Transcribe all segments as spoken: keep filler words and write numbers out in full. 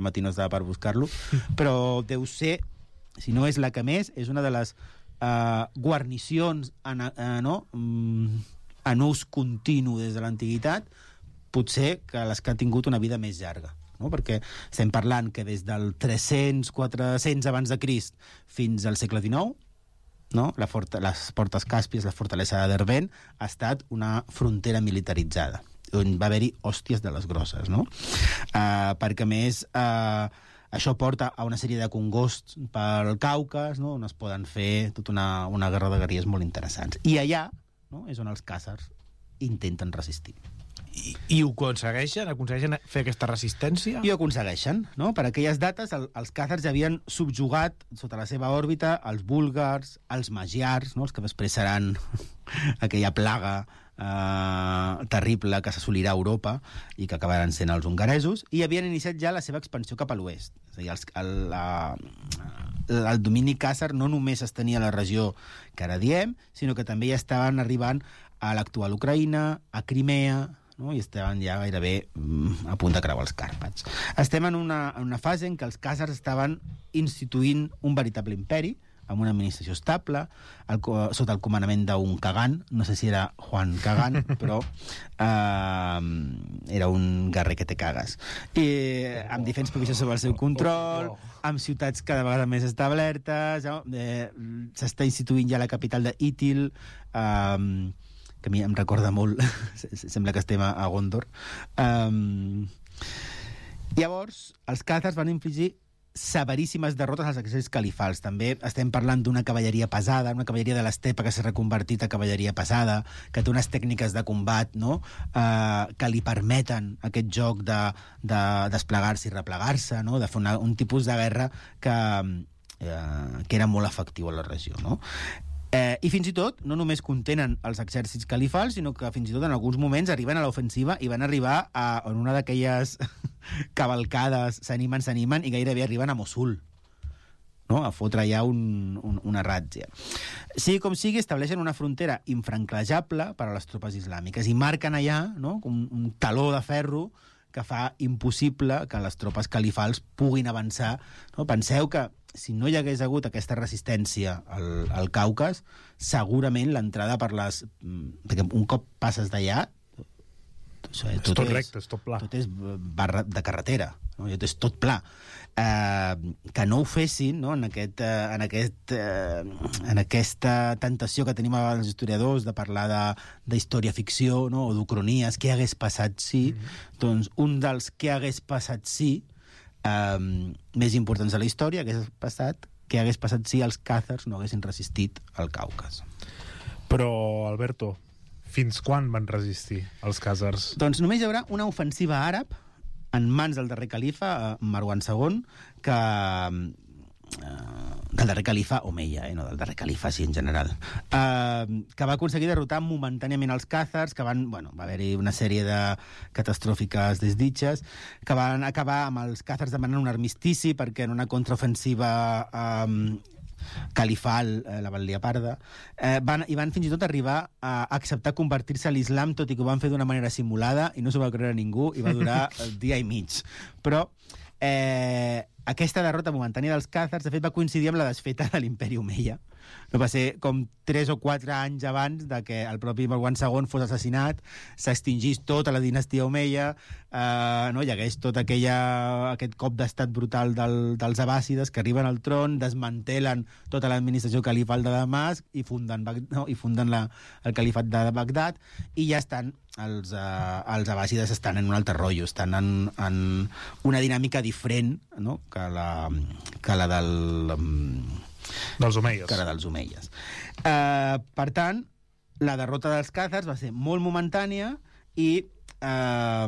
matí no estava per buscar-lo, però deu ser, si no és la que més, és una de les uh, guarnicions en, uh, no? Mm, en ús continu des de l'antiguitat, potser que les que han tingut una vida més llarga. No? Perquè estem parlant que des del tres-cents, quatre-cents abans de Crist fins al segle dinou, no? La forta, les portes Càspies, la fortalesa de Derbent, ha estat una frontera militaritzada, on va haver-hi hòsties de les grosses, no? Uh, perquè, a més, uh, això porta a una sèrie de congosts pel Caucas, no? On es poden fer tota una, una guerra de guerrilles molt interessants. I allà, no? És on els càsars intenten resistir. I, i ho aconsegueixen? Aconsegueixen fer aquesta resistència? I ho aconsegueixen, no? Per aquelles dates el, els càzars ja havien subjugat sota la seva òrbita els búlgars, els magiars, no? Els que després seran aquella plaga eh, terrible que s'assolirà a Europa i que acabaran sent els hongaresos, i havien iniciat ja la seva expansió cap a l'oest. És a dir, els, el, la, el domini càsar no només es tenia a la regió que ara diem, sinó que també ja estaven arribant a l'actual Ucraïna, a Crimea, no? I estaven ja gairebé mm, a punt de creuar els Càrpats. Estem en una, en una fase en què els càsars estaven instituint un veritable imperi, amb una administració estable, el, sota el comandament d'un Kagan, no sé si era Juan Kagan, però eh, era un guerrer que te cagues. I amb diferents províncies sobre el seu control, amb ciutats cada vegada més establertes, eh, s'està instituint ja la capital d'Ítil, eh, que a mi em recorda molt, sembla que estem a Gondor. Um, llavors, els càzars van infligir severíssimes derrotes als exèrcits califals. També estem parlant d'una cavalleria pesada, una cavalleria de l'estepa que s'ha reconvertit a cavalleria pesada, que té unes tècniques de combat, no? uh, que li permeten aquest joc de, de desplegar-se i replegar-se, no? De fer una, un tipus de guerra que, uh, que era molt efectiu a la regió, no? Eh, I fins i tot, no només contenen els exèrcits califals, sinó que fins i tot en alguns moments arriben a l'ofensiva i van arribar a, en una d'aquelles cavalcades, s'animen, s'animen, i gairebé arriben a Mossul, no? A fotre allà un, un, una ràtzia. Sigui com sigui, estableixen una frontera infranquejable per a les tropes islàmiques i marquen allà, no? un, un taló de ferro que fa impossible que les tropes califals puguin avançar. No? Penseu que si no hi hagués hagut aquesta resistència al, al Caucas, segurament l'entrada per les... Perquè un cop passes d'allà, tot, és tot és, recte, és tot pla. Tot és barra de carretera, no? Tot és tot pla. Eh, que no ho fessin, no? En, aquest, eh, en, aquest, eh, en aquesta tentació que tenim els historiadors de parlar d'història-ficció, no? O d'ucronies, què hagués passat si... Mm-hmm. Doncs un dels què hagués passat si Um, més importants de la història hagués passat, que hagués passat si els càzars no haguessin resistit al Caucas. Però, Alberto, fins quan van resistir els càzars? Doncs només hi haurà una ofensiva àrab en mans del darrer califa, Marwan segon, que... Uh, del darrer califa Omeia, eh, no del darrer califa, sí, en general, uh, que va aconseguir derrotar momentàniament els càzars, que van, bueno, va haver-hi una sèrie de catastròfiques desditges, que van acabar amb els càzars demanant un armistici perquè en una contraofensiva um, califal, eh, la Batlia Parda, eh, van, i van fins i tot arribar a acceptar convertir-se a l'islam, tot i que ho van fer d'una manera simulada i no s'ho va creure ningú, i va durar el dia i mig. Però eh, aquesta derrota momentània dels càzars, de fet, va coincidir amb la desfeta de l'imperi Omeia. No va ser com tres o quatre anys abans de que el propi Marwan segon fos assassinat, s'extingís tota la dinastia Omeia, eh, no? Hi hagués tot aquella, aquest cop d'estat brutal del, dels abàssides que arriben al tron, desmantelen tota l'administració califal de Damasc i funden, no? I funden la, el califat de Bagdad, i ja estan els, eh, els abàssides estan en un altre rotllo, estan en, en una dinàmica diferent, no? que, la, que la del... dels omeies. Que la dels omeies. Uh, per tant, la derrota dels càzars va ser molt momentània i uh,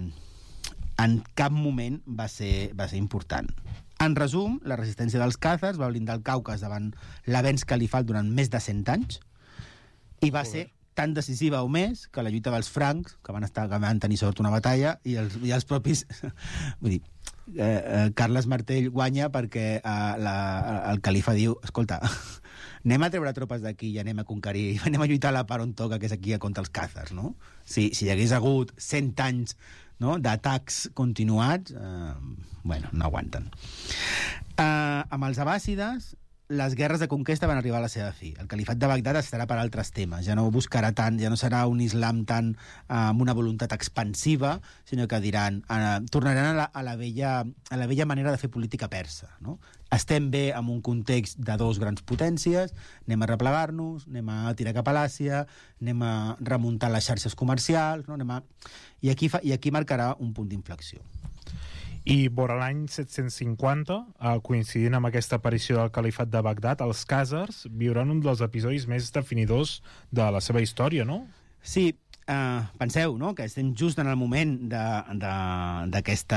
en cap moment va ser, va ser important. En resum, la resistència dels càzars va blindar el Caucas davant l'avenç califal durant més de cent anys i va ser tan decisiva o més que la lluita dels francs, que van, estar, que van tenir sort una batalla, i els, i els propis... Vull dir, eh, eh, Carles Martell guanya perquè eh, la, el califa diu, escolta, anem a treure tropes d'aquí i anem a conquerir, anem a lluitar a la part on toca, que és aquí contra els càzars, no? Si, si hi hagués hagut cent anys no? D'atacs continuats, eh, bueno, no aguanten. Eh, amb els abàssides, les guerres de conquesta van arribar a la seva fi. El califat de Bagdad estarà per altres temes. Ja no buscarà tant, ja no serà un islam tan eh, amb una voluntat expansiva, sinó que diran, eh, tornaran a la, a, la vella, a la vella manera de fer política persa. No? Estem bé en un context de dos grans potències, anem a replegar-nos, anem a tirar cap a l'Àsia, anem a remuntar les xarxes comercials, no? anem a... I, aquí fa, I aquí marcarà un punt d'inflexió. I vora l'any set-cents cinquanta, eh, coincidint amb aquesta aparició del califat de Bagdad, els khàzars viuran un dels episodis més definidors de la seva història, no? Sí, eh, penseu, no?, que estem just en el moment d'aquesta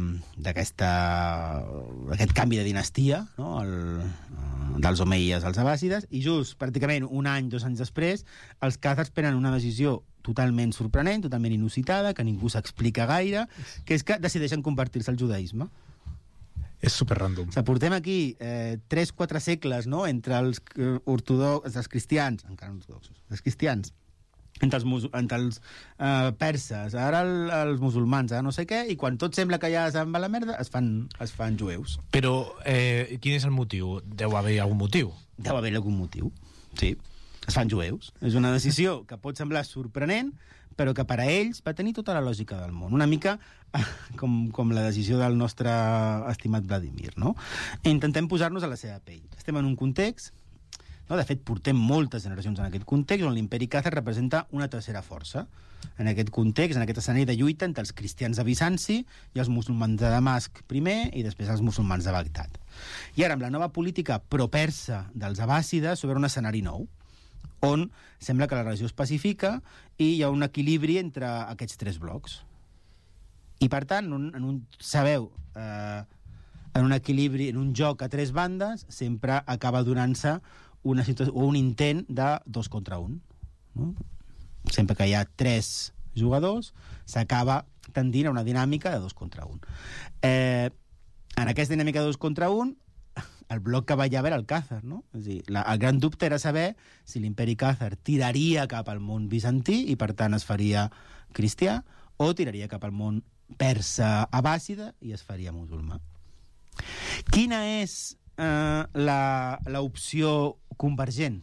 d'aquest canvi de dinastia, no?, el, dels omeies als abàssides, i just pràcticament un any, dos anys després, els khàzars prenen una decisió totalment sorprenent, totalment inusitada, que ningú s'explica gaire, que és que decideixen convertir-se al judaïsme. És super random. O sigui, portem aquí eh, tres quatre segles, no?, entre els eh, ortodoxos, els cristians, encara no ortodoxos, els cristians, entre els, entre els eh, perses, ara el, els musulmans, ara no sé què, i quan tot sembla que ja se'n va la merda, es fan, es fan jueus. Però eh, quin és el motiu? Deu haver algun motiu? Deu haver algun motiu, sí. Es fan jueus. És una decisió que pot semblar sorprenent, però que per a ells va tenir tota la lògica del món. Una mica com, com la decisió del nostre estimat Vladimir, no? Intentem posar-nos a la seva pell. Estem en un context, no? De fet, portem moltes generacions en aquest context, on l'imperi càzar representa una tercera força. En aquest context, en aquest escenari de lluita entre els cristians de Bizanci i els musulmans de Damasc primer, i després els musulmans de Bagdad. I ara, amb la nova política pro-persa dels abàssides, s'obre un escenari nou, on sembla que la regió es pacifica i hi ha un equilibri entre aquests tres blocs. I, per tant, en un, en un, sabeu, eh, en un equilibri, en un joc a tres bandes, sempre acaba donant-se una situació, o un intent de dos contra un. No? Sempre que hi ha tres jugadors, s'acaba tendint a una dinàmica de dos contra un. Eh, en aquesta dinàmica de dos contra un, el bloc que ballava era el càzar, no? És a dir, la, el gran dubte era saber si l'imperi càzar tiraria cap al món bizantí i, per tant, es faria cristià, o tiraria cap al món persa abàssida i es faria musulmà. Quina és eh, l'opció convergent?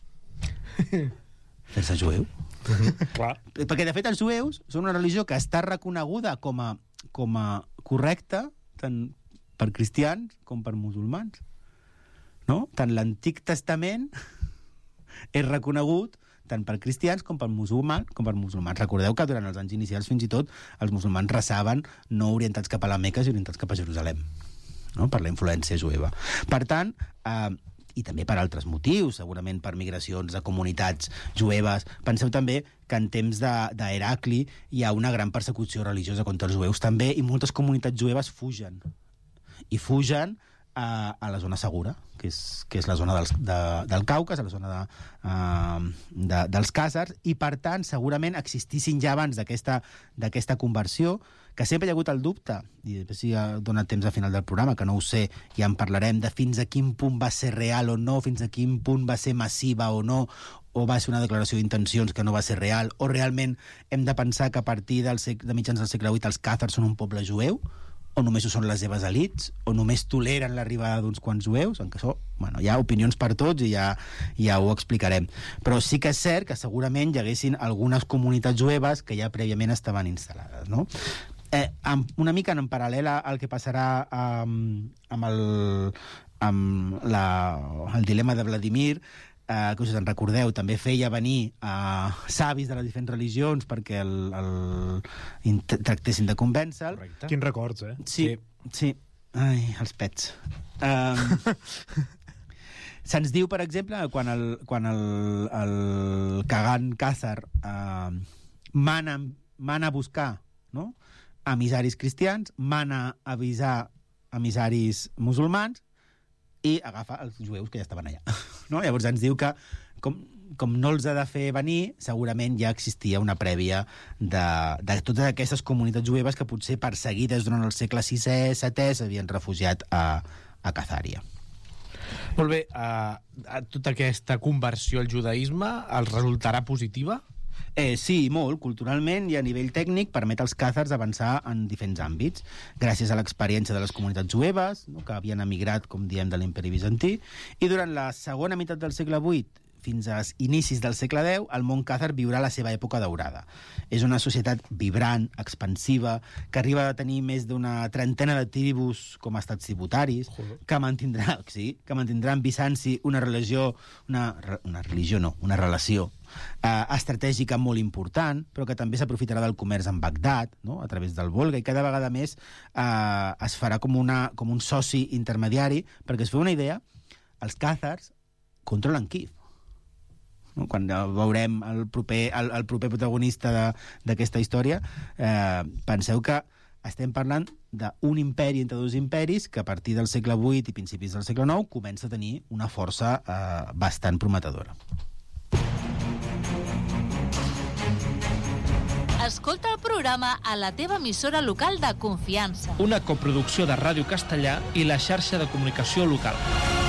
Fer-se jueu. Clar. Perquè, de fet, els jueus són una religió que està reconeguda com a, com a correcta tant per cristians com per musulmans. No? Tant l'Antic Testament és reconegut tant per cristians com per musulmans, com per musulmans. Recordeu que durant els anys inicials, fins i tot, els musulmans rezaven no orientats cap a la Meca, sinó orientats cap a Jerusalem, no? Per la influència jueva. Per tant, eh, i també per altres motius, segurament per migracions de comunitats jueves. Penseu també que en temps d'Heracli hi ha una gran persecució religiosa contra els jueus també, i moltes comunitats jueves fugen. I fugen a, a la zona segura, que és, que és la zona dels, de, del Caucas, a la zona de, uh, de, dels khàzars, i per tant segurament existissin ja abans d'aquesta conversió, que sempre hi ha hagut el dubte, i després si ha donat temps al final del programa, que no ho sé, ja en parlarem, de fins a quin punt va ser real o no, fins a quin punt va ser massiva o no, o va ser una declaració d'intencions que no va ser real, o realment hem de pensar que a partir del sec, de mitjans del segle vuit els khàzars són un poble jueu, o només ho són les seves elits, o només toleren l'arribada d'uns quants jueus, en què això, bueno, hi ha opinions per tots i ja, ja ho explicarem. Però sí que és cert que segurament hi haguessin algunes comunitats jueves que ja prèviament estaven instal·lades, no? Eh, amb, una mica en paral·lel al que passarà amb, amb, el, amb la, el dilema de Vladimir, eh, que us en recordeu, també feia venir a eh, savis de les diferents religions perquè el, el tractessin de convèncer-lo. Quins records, eh? Sí, sí. sí. Ai, els pets. Um, Se'ns diu, per exemple, quan el, quan el, el Khagan Khazar uh, mana, mana a buscar, no?, emissaris cristians, mana a avisar emissaris musulmans i agafa els jueus que ja estaven allà. No? Llavors ens diu que com, com no els ha de fer venir, segurament ja existia una prèvia de, de totes aquestes comunitats jueves que potser perseguides durant el segle sisè, setè s'havien refugiat a, a Khazària. Molt bé, uh, tota aquesta conversió al judaïsme els resultarà positiva? Eh, sí, molt. Culturalment i a nivell tècnic permet als càzars avançar en diferents àmbits, gràcies a l'experiència de les comunitats jueves, no?, que havien emigrat, com diem, de l'imperi bizantí, i durant la segona meitat del segle vuit fins als inicis del segle deu, el món càzar viurà la seva època daurada. És una societat vibrant, expansiva, que arriba a tenir més d'una trentena de tribus com a estats tributaris, que mantindrà, sí, que mantindrà amb Bizanci una religió, una, una religió no, una relació eh, estratègica molt important, però que també s'aprofitarà del comerç amb Bagdad, no?, a través del Volga, i cada vegada més eh, es farà com, una, com un soci intermediari, perquè es feu una idea, els càzars controlen Kíev. Quan veurem el proper, el, el proper protagonista d'aquesta història, eh, penseu que estem parlant d'un imperi entre dos imperis que a partir del segle vuit i principis del segle nou comença a tenir una força eh, bastant prometedora. Escolta el programa a la teva emissora local de confiança. Una coproducció de Ràdio Castellà i la xarxa de comunicació local.